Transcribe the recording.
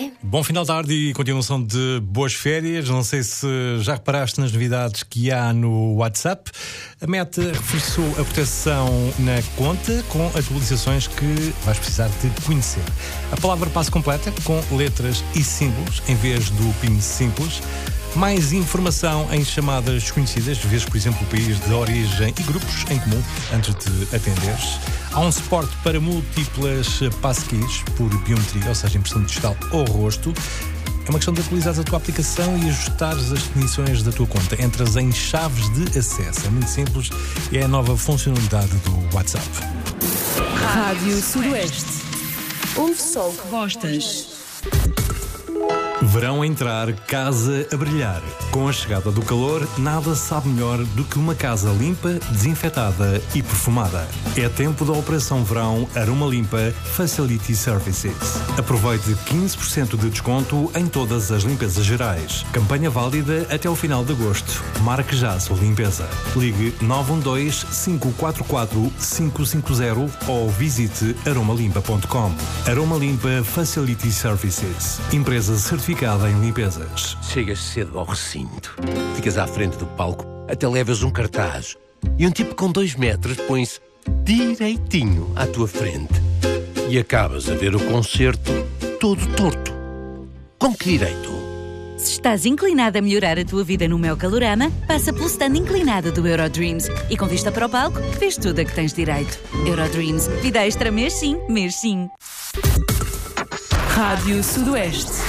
Bom final de tarde e continuação de boas férias. Não sei se já reparaste nas novidades que há no WhatsApp. A Meta reforçou a proteção na conta com atualizações que vais precisar de conhecer. A palavra passe completa com letras e símbolos em vez do PIN simples. Mais informação em chamadas desconhecidas, vês, por exemplo, o país de origem e grupos em comum antes de atenderes. Há um suporte para múltiplas passkeys por biometria, ou seja, impressão digital ou rosto. É uma questão de atualizares a tua aplicação e ajustares as definições da tua conta. Entras em chaves de acesso. É muito simples e é a nova funcionalidade do WhatsApp. Rádio Sudoeste. Ouve só o que gostas. Verão a entrar, casa a brilhar. Com a chegada do calor, nada sabe melhor do que uma casa limpa, desinfetada e perfumada. É tempo da Operação Verão Aroma Limpa Facility Services. Aproveite 15% de desconto em todas as limpezas gerais. Campanha válida até o final de agosto. Marque já a sua limpeza. Ligue 912-544-550 ou visite aromalimpa.com. Aroma Limpa Facility Services. Empresa certificada em limpezas. Chegas cedo ao recinto, ficas à frente do palco, até levas um cartaz e um tipo com 2 metros põe-se direitinho à tua frente e acabas a ver o concerto todo torto. Com que direito? Se estás inclinado a melhorar a tua vida no meu Calorama, passa pelo stand inclinado do Eurodreams e com vista para o palco, vês tudo a que tens direito. Eurodreams, vida extra mês sim, mês sim. Rádio Sudoeste.